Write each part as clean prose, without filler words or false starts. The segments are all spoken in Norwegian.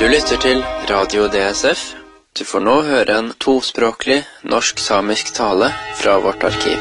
Du lytter til Radio DSF. Du får nå høre en tospråklig norsk-samisk tale fra vårt arkiv.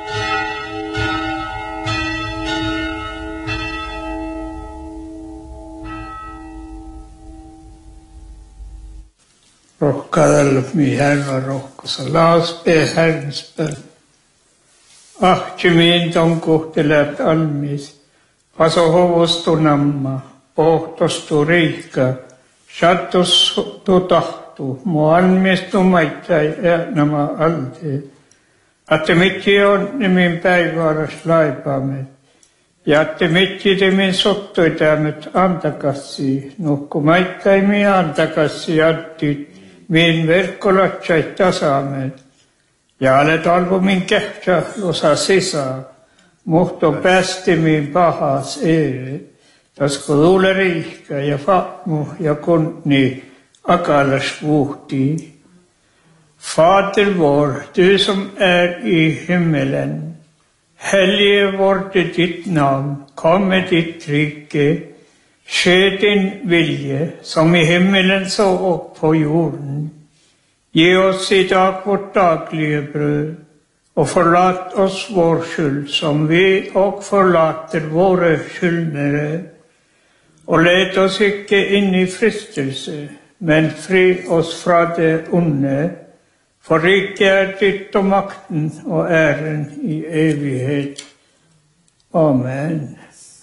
Rohkadalmi Herra rohkosa. La oss be Herrens bønn. Ahtimin tonkuhtelet almis. Paso hovostu namma. Pohtostu riikka. Shattus tu tahtu. Mu almistu maittai nämä alti. Että mitti on nimin päivääräs laipaamme. Ja että mitti temin sottoitämät antakassi. Nukku maittai antakassi attit. Min verkkolatsait tasaamet. Ja olet albumin kähtsä osa sisään. Muhto päästi min pahas eere. Tasko tuule riikka ja fatmu ja kunni akalas vuhti. Fader vår, du som i himmelen. Hellige vorde ditt navn, kom med ditt rike. Skje din vilje, som i himmelen så og på jorden. Gi oss i dag vårt daglige brød, og forlat oss vår skyld, som vi og forlater våre skyldnere. Og led oss ikke inn i fristelse, men fri oss fra det onde, for riket ditt og makten og æren i evighet. Amen.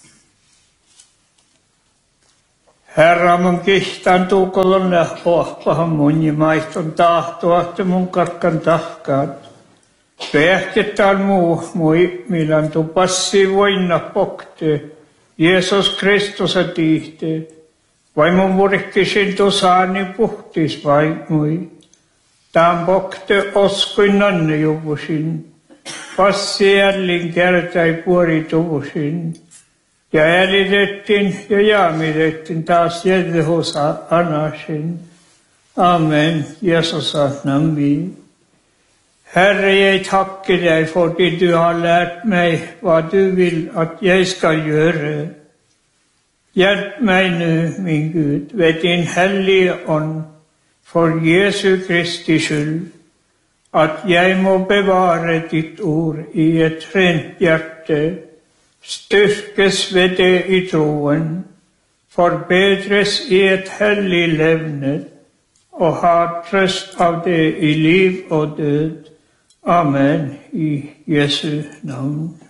Herra mun kihtan tuukollonna hohpahan mun ja maiston tahtoa, että mun karkan tahkaat. Pähtetään muu milan tu passi voinna pokte, Jeesus Kristus a tihte. Vai mun murikkisin tu saani puhtis vai mui. Tään pokte oskuin nanne juvusin. Passi jällin kertai puori tuvusin. Ja äälitettiin ja jaamitettiin taas Jehosa anasin. Amen. Jesus namn. Herre, jeg takker deg fordi du har lært meg hva du vil at jeg skal gjøre. Hjelp meg nå, min Gud, ved din hellige ånd, for Jesu Kristi skyld, at jeg må bevare ditt ord i et rent hjerte, styrkes ved det i troen, forbedres i et hellig levnet, og ha trøst av det i liv og død. Amen, i Jesu navn.